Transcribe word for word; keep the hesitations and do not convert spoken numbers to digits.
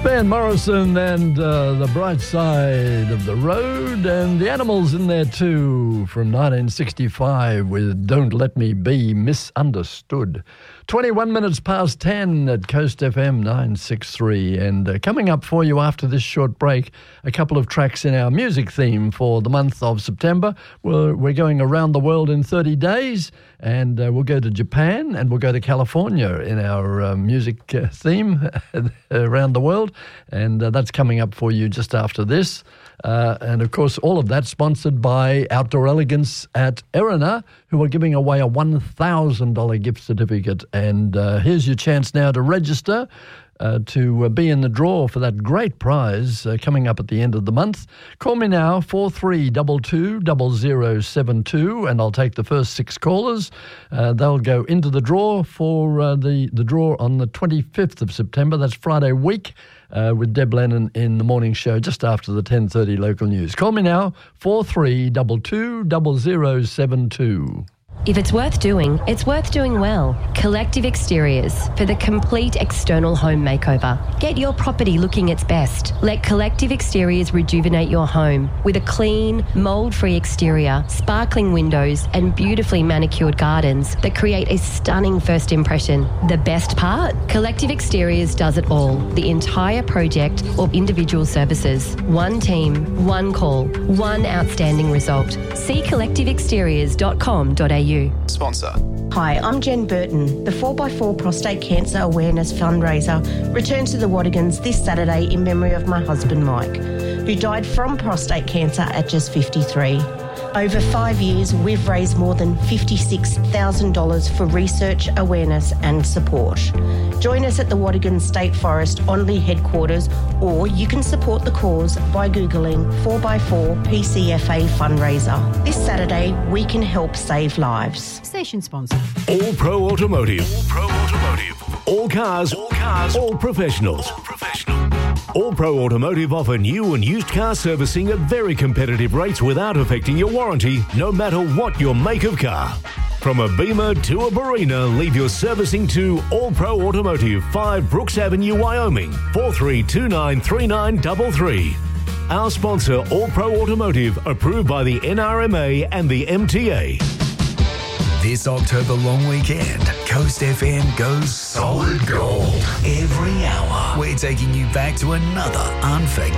Van Morrison and uh, The Bright Side of the Road, and the Animals in there too, from nineteen sixty-five with Don't Let Me Be Misunderstood. twenty-one minutes past ten at Coast F M nine sixty-three, and uh, coming up for you after this short break, a couple of tracks in our music theme for the month of September. We're, we're going around the world in thirty days, and uh, we'll go to Japan and we'll go to California in our uh, music uh, theme around the world, and uh, that's coming up for you just after this. Uh, and, of course, all of that sponsored by Outdoor Elegance at Erina, who are giving away a one thousand dollars gift certificate. And uh, here's your chance now to register uh, to uh, be in the draw for that great prize uh, coming up at the end of the month. Call me now, four three two two, zero zero seven two, and I'll take the first six callers. Uh, they'll go into the draw for uh, the, the draw on the twenty-fifth of September. That's Friday week. Uh, with Deb Lennon in the morning show just after the ten thirty local news. Call me now, four three two two, zero zero seven two. If it's worth doing, it's worth doing well. Collective Exteriors for the complete external home makeover. Get your property looking its best. Let Collective Exteriors rejuvenate your home with a clean, mould-free exterior, sparkling windows and beautifully manicured gardens that create a stunning first impression. The best part? Collective Exteriors does it all. The entire project or individual services. One team, one call, one outstanding result. See collective exteriors dot com dot a u. Sponsor. Hi, I'm Jen Burton. The four by four Prostate Cancer Awareness Fundraiser returns to the Wadigans this Saturday in memory of my husband Mike, who died from prostate cancer at just fifty-three. Over five years, we've raised more than fifty-six thousand dollars for research, awareness and support. Join us at the Wadigan State Forest Onley headquarters, or you can support the cause by Googling four by four P C F A fundraiser. This Saturday, we can help save lives. Station sponsor. All Pro Automotive. All Pro Automotive. All cars. All cars. All professionals. All professional. All Pro Automotive offer new and used car servicing at very competitive rates without affecting your warranty, no matter what your make of car. From a Beamer to a Barina, leave your servicing to All Pro Automotive, five Brooks Avenue, Wyoming, four three two nine, three nine three three. Our sponsor, All Pro Automotive, approved by the N R M A and the M T A. This October long weekend, Coast F M goes solid gold. Every hour, we're taking you back to another unforgettable